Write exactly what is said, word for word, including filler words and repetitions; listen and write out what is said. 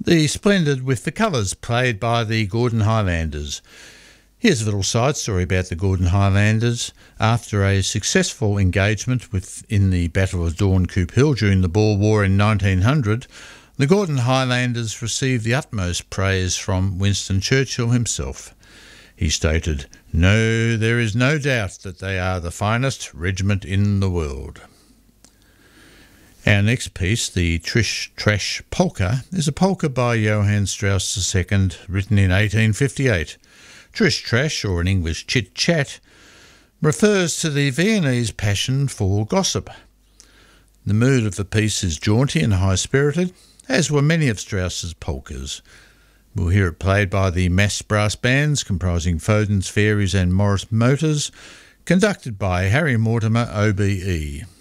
The Splendid with the Colours, played by the Gordon Highlanders. Here's a little side story about the Gordon Highlanders. After a successful engagement with, in the Battle of Dorncoop Hill during the Boer War in nineteen hundred, the Gordon Highlanders received the utmost praise from Winston Churchill himself. He stated, "No, there is no doubt that they are the finest regiment in the world." Our next piece, the Trish Trash Polka, is a polka by Johann Strauss the Second, written in eighteen fifty-eight. Trish Trash, or in English Chit Chat, refers to the Viennese passion for gossip. The mood of the piece is jaunty and high-spirited, as were many of Strauss's polkas. We'll hear it played by the Mass Brass Bands, comprising Foden's Fairies and Morris Motors, conducted by Harry Mortimer O B E.